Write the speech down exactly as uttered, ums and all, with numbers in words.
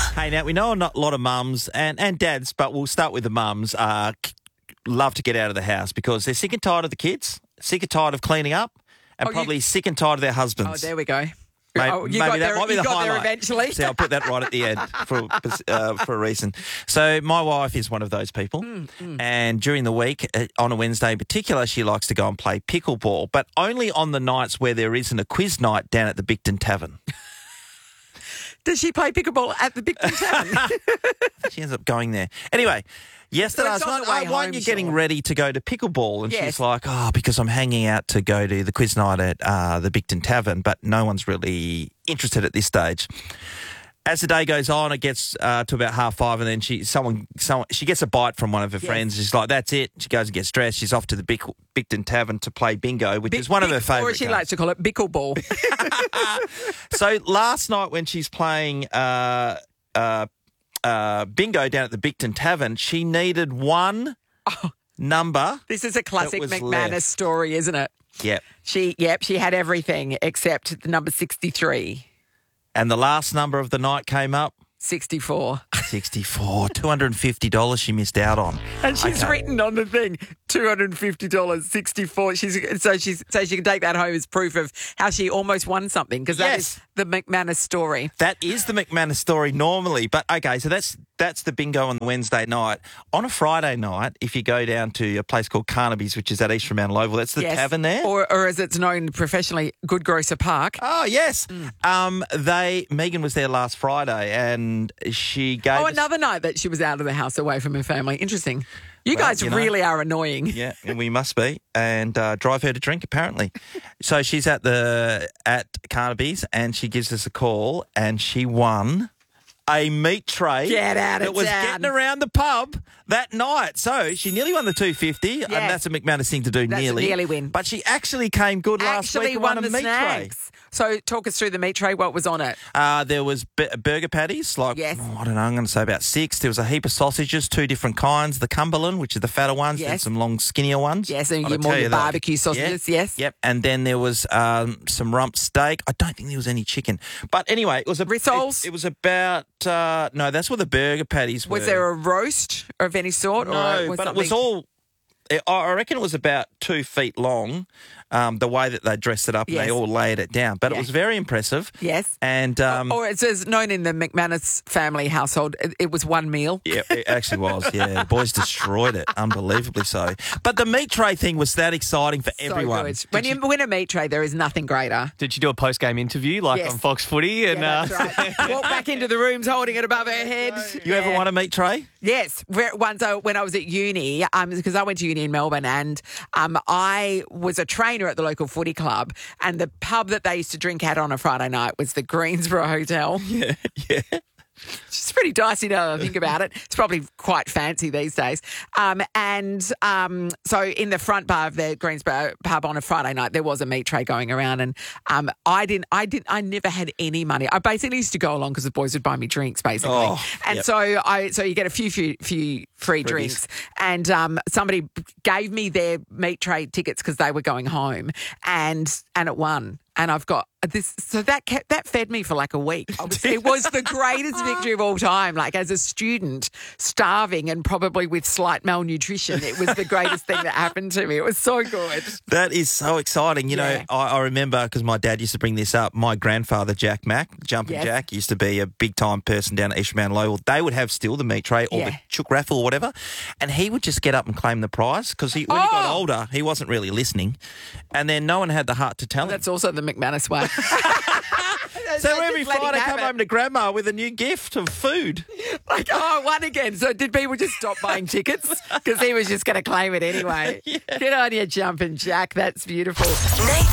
Hey, now, we know not a lot of mums and, and dads, but we'll start with the mums, uh, c- love to get out of the house because they're sick and tired of the kids, sick and tired of cleaning up, and Oh, you- probably sick and tired of their Oh, husbands. there we go. Maybe, oh, you maybe got that there, might be you the got there highlight. eventually. See, I'll put that right at the end for uh, for a reason. So my wife is one of those people, Mm, mm. and during the week, uh, on a Wednesday in particular, she likes to go and play pickleball, but only on the nights where there isn't a quiz night down at the Bicton Tavern. Does she play pickleball at the Bicton Tavern? She ends up going there. Anyway, yesterday I was it's on like, the way oh, why aren't home, you getting sure. ready to go to pickleball? And Yes. she's like, oh, because I'm hanging out to go to the quiz night at uh, the Bicton Tavern, but no one's really interested at this stage. As the day goes on, it gets uh, to about half five, and then she someone someone she gets a bite from one of her Yes. friends. She's like, "That's it." She goes and gets dressed. She's off to the Bic- Bicton Tavern to play bingo, which Bic- is one of Bic- her favourite Or as she games. likes to call it, bickleball. So last night when she's playing uh, uh, uh, bingo down at the Bicton Tavern, she needed one number. This is a classic was McManus left. story, isn't it? Yep. She, yep, she had everything except the number sixty-three, And the last number of the night came up, sixty-four. sixty-four, two hundred fifty dollars she missed out on. And she's Okay. written on the thing, two hundred fifty dollars, sixty-four. She's so she's so she can take that home as proof of how she almost won something, because that Yes. is the McManus story. That is the McManus story normally. But okay, so that's that's the bingo on the Wednesday night. On a Friday night, if you go down to a place called Carnaby's, which is at East Fremantle Oval, that's the Yes. tavern there. Or, or as it's known professionally, Good Grocer Park. Oh, yes. Um, they Megan was there last Friday and she gave Oh, us- another night that she was out of the house away from her family. Interesting. You Well, guys you know. really are annoying. Yeah, and we must be, and uh, drive her to drink apparently. So she's at the at Carnaby's, and she gives us a call, and she won a meat tray. Get out of that was town. getting around the pub that night. So she nearly won the two fifty, and that's a McManus thing to do. That's a nearly, nearly win. But she actually came good last Actually week and won won a the meat snacks. So talk us through the meat tray. What was on it? tray. Uh, there was b- burger patties, like Yes. oh, I don't know, I'm going to say about six. There was a heap of sausages, two different kinds: the Cumberland, which is the fatter ones, and Yes. some long, skinnier ones. Yes, and I'll your tell more you your that. barbecue sausages. Yeah. Yes. Yep. And then there was um, some rump steak. I don't think there was any chicken. But anyway, it was a Rissoles? It, it was about uh, no, that's what the burger patties were. Was there a roast of any sort? no? or was but it was something- all. I I reckon it was about two feet long. Um, the way that they dressed it up and Yes. they all laid it down, but it Yeah. was very impressive. Yes. And um, Or it's as known in the McManus family household, it, it was one meal. yeah, it actually was. Yeah, the boys destroyed it, unbelievably so. But the meat tray thing was that exciting for So everyone. good. When you win a meat tray, there is nothing greater. Did you do a post game interview like Yes. on Fox Footy? And Yeah, that's uh, right. Walk back into the rooms holding it above her head. You ever Yeah. won a meat tray? Yes, where- once I, when I was at uni, um, because I went to uni in Melbourne, and um, I was a trainer at the local footy club, and the pub that they used to drink at on a Friday night was the Greensboro Hotel. Yeah, yeah. It's pretty dicey now that I think about it. It's probably quite fancy these days. Um, and um, so in the front bar of the Greensboro pub on a Friday night, there was a meat tray going around, and um, I didn't, I didn't, I never had any money. I basically used to go along because the boys would buy me drinks, basically. Oh, and yep. so I, so you get a few, few, few free Freebies. drinks, and um, somebody gave me their meat tray tickets because they were going home, and and it won. And I've got this, so that kept, that fed me for like a week. I was, it was the greatest victory of all time. Like as a student, starving and probably with slight malnutrition, it was the greatest thing that happened to me. It was so good. That is so exciting. You Yeah. know, I, I remember because my dad used to bring this up. My grandfather, Jack Mack, Jumping Yes. Jack, used to be a big time person down at East Fremantle Oval. They would have still the meat tray or Yeah. the chook raffle or whatever. And he would just get up and claim the prize because he, when he got Oh. older, he wasn't really listening. And then no one had the heart to tell him. That's also the McManus way. So Just every let him Friday, have come it. home to Grandma with a new gift of food. Like, oh, one again. So did people just stop buying tickets? Because he was just going to claim it anyway. Good on you, Jumping Jack. That's beautiful.